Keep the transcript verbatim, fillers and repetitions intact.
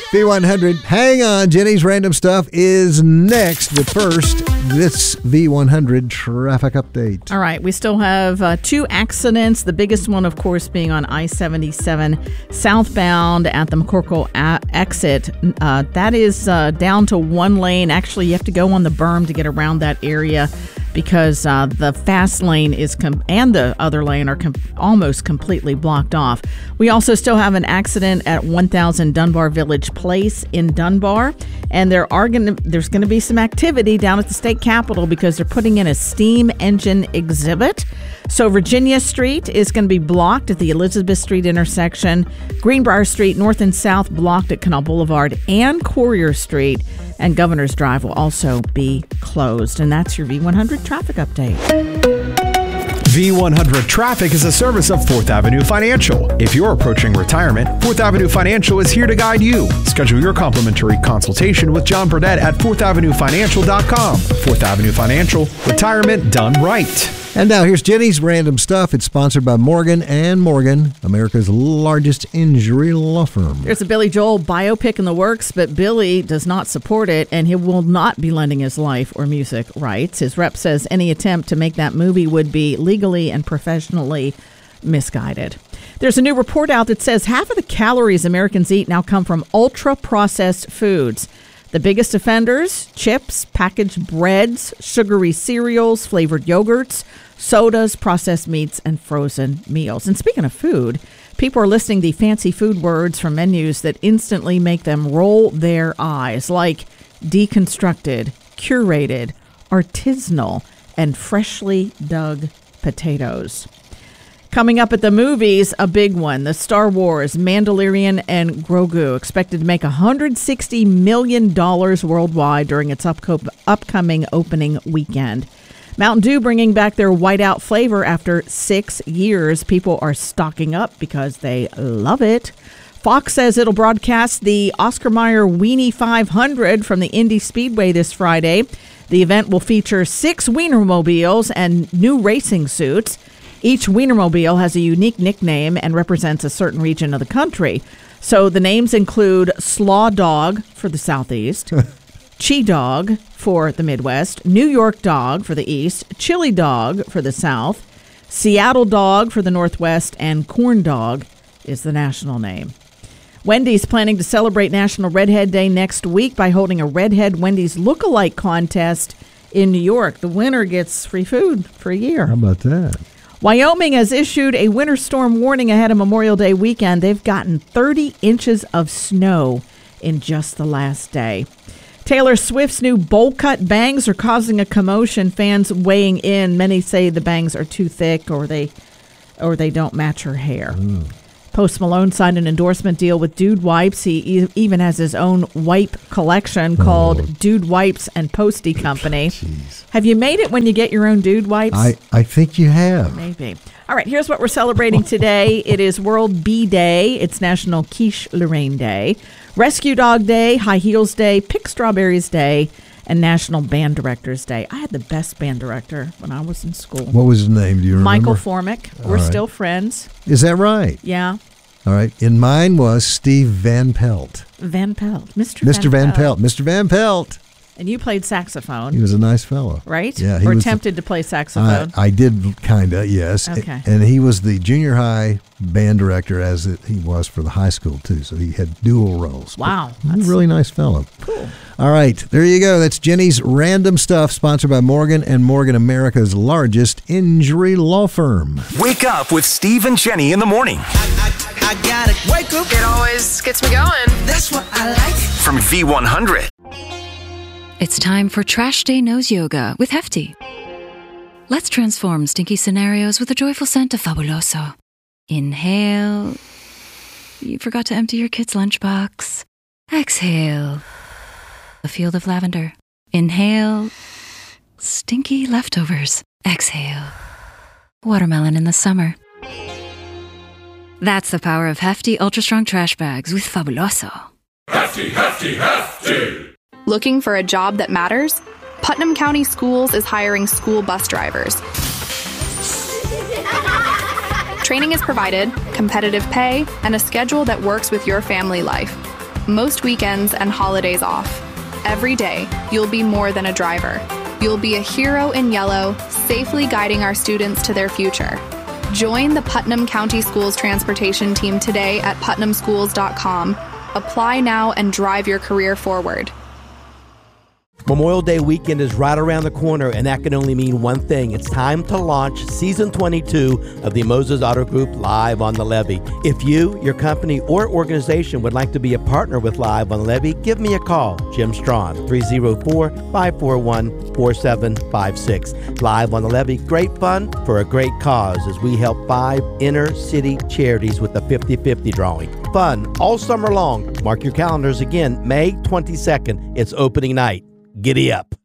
V one hundred. Hang on. Jenny's Random Stuff is next. But first, this V one hundred traffic update. All right. We still have uh, two accidents. The biggest one, of course, being on I seventy-seven southbound at the McCorkle a- exit. Uh, that is uh, down to one lane. Actually, you have to go on the berm to get around that area, because uh, the fast lane is com- and the other lane are com- almost completely blocked off. We also still have an accident at one thousand Dunbar Village Place in Dunbar, and there are going to there's going to be some activity down at the state capitol because they're putting in a steam engine exhibit. So Virginia Street is going to be blocked at the Elizabeth Street intersection. Greenbrier Street, north and south, blocked at Canal Boulevard and Courier Street. And Governor's Drive will also be closed. And that's your V one hundred traffic update. V one hundred Traffic is a service of Fourth Avenue Financial. If you're approaching retirement, Fourth Avenue Financial is here to guide you. Schedule your complimentary consultation with John Burdett at fourth avenue financial dot com. Fourth Avenue Financial, retirement done right. And now here's Jenny's Random Stuff. It's sponsored by Morgan and Morgan, America's largest injury law firm. There's a Billy Joel biopic in the works, but Billy does not support it, and he will not be lending his life or music rights. His rep says any attempt to make that movie would be legally and professionally misguided. There's a new report out that says half of the calories Americans eat now come from ultra-processed foods. The biggest offenders: chips, packaged breads, sugary cereals, flavored yogurts, sodas, processed meats, and frozen meals. And speaking of food, people are listing the fancy food words from menus that instantly make them roll their eyes, like deconstructed, curated, artisanal, and freshly dug potatoes. Coming up at the movies, a big one, the Star Wars, Mandalorian and Grogu, expected to make one hundred sixty million dollars worldwide during its upco- upcoming opening weekend. Mountain Dew bringing back their whiteout flavor after six years. People are stocking up because they love it. Fox says it'll broadcast the Oscar Mayer Weenie five hundred from the Indy Speedway this Friday. The event will feature six Wienermobiles and new racing suits. Each Wienermobile has a unique nickname and represents a certain region of the country. So the names include Slaw Dog for the Southeast, Chi Dog for the Midwest, New York Dog for the East, Chili Dog for the South, Seattle Dog for the Northwest, and Corn Dog is the national name. Wendy's planning to celebrate National Redhead Day next week by holding a Redhead Wendy's Look-alike contest in New York. The winner gets free food for a year. How about that? Wyoming has issued a winter storm warning ahead of Memorial Day weekend. They've gotten thirty inches of snow in just the last day. Taylor Swift's new bowl-cut bangs are causing a commotion. Fans weighing in. Many say the bangs are too thick or they or they don't match her hair. Mm. Post Malone signed an endorsement deal with Dude Wipes. He e- even has his own wipe collection called oh. Dude Wipes and Posty Company. Jeez. Have you made it when you get your own Dude Wipes? I, I think you have. Maybe. All right, here's what we're celebrating today. It is World Bee Day. It's National Quiche Lorraine Day, Rescue Dog Day, High Heels Day, Pick Strawberries Day, and National Band Directors Day. I had the best band director when I was in school. What was his name? Do you remember? Michael Formick. We're right. still friends. Is that right? Yeah. All right. And mine was Steve Van Pelt. Van Pelt. Mister Mister Van, Van Pelt. Mister Van Pelt. And you played saxophone. He was a nice fellow. Right? Yeah. He or was attempted the, to play saxophone. I, I did kind of, yes. Okay. And he was the junior high band director as it, he was for the high school, too. So he had dual roles. Wow. But that's a really nice fellow. Cool. All right. There you go. That's Jenny's Random Stuff, sponsored by Morgan and Morgan, America's largest injury law firm. Wake up with Steve and Jenny in the morning. I, I, I gotta wake up. It always gets me going. That's what I like. From V one hundred. It's time for Trash Day Nose Yoga with Hefty. Let's transform stinky scenarios with a joyful scent of Fabuloso. Inhale. You forgot to empty your kid's lunchbox. Exhale. A field of lavender. Inhale. Stinky leftovers. Exhale. Watermelon in the summer. That's the power of Hefty Ultra Strong Trash Bags with Fabuloso. Hefty, Hefty, Hefty! Looking for a job that matters? Putnam County Schools is hiring school bus drivers. Training is provided, competitive pay, and a schedule that works with your family life. most weekends and holidays off. Every day, you'll be more than a driver. You'll be a hero in yellow, safely guiding our students to their future. Join the Putnam County Schools Transportation Team today at putnam schools dot com. Apply now and drive your career forward. Memorial Day weekend is right around the corner, and that can only mean one thing. It's time to launch Season twenty-two of the Moses Auto Group Live on the Levee. If you, your company, or organization would like to be a partner with Live on the Levee, give me a call. Jim Strawn, three oh four, five four one, four seven five six. Live on the Levee, great fun for a great cause as we help five inner-city charities with the fifty-fifty drawing. Fun all summer long. Mark your calendars again, May twenty-second. It's opening night. Giddy up.